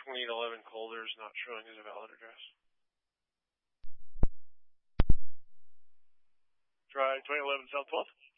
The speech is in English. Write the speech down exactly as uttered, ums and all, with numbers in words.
twenty eleven Calder is not showing as a valid address. Try twenty eleven South twelfth.